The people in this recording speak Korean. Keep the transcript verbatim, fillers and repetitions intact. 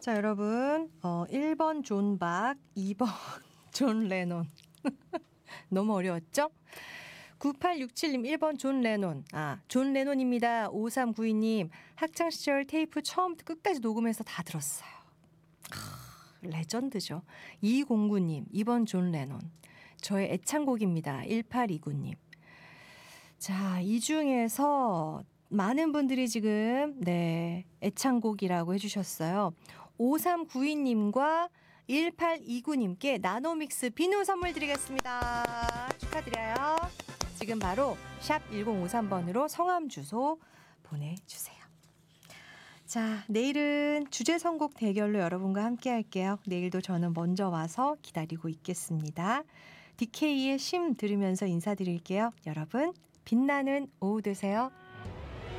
자, 여러분, 어, 일 번 존 박, 이 번 존 레논. 너무 어려웠죠? 구팔육칠 님 일 번 존 레논. 아, 존 레논입니다. 오삼구이 님 학창시절 테이프 처음부터 끝까지 녹음해서 다 들었어요. 크, 레전드죠. 이공구 님 이 번 존 레논. 저의 애창곡입니다. 일팔이구 님. 자, 이 중에서 많은 분들이 지금 네 애창곡이라고 해주셨어요. 오삼구이 님과 일팔이구 님께 나노믹스 비누 선물 드리겠습니다. 축하드려요. 지금 바로 샵 일공오삼 번으로 성함 주소 보내주세요. 자, 내일은 주제 선곡 대결로 여러분과 함께 할게요. 내일도 저는 먼저 와서 기다리고 있겠습니다. 디케이의 심 들으면서 인사드릴게요. 여러분, 빛나는 오후 되세요.